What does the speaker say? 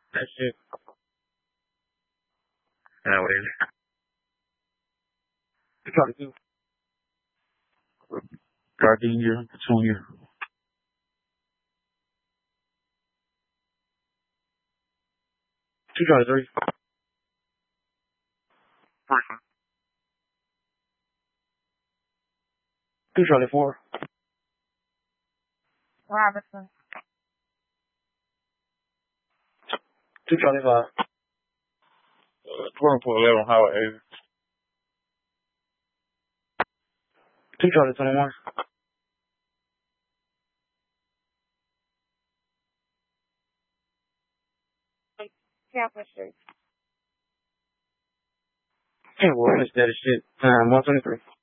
That shit. Anyways, you try to do Gardenia, Petunia. 223. 224. Robertson. 225. 12.11 Highway 80. 221. Chapel Street. Hey, well, it's that shit. 123.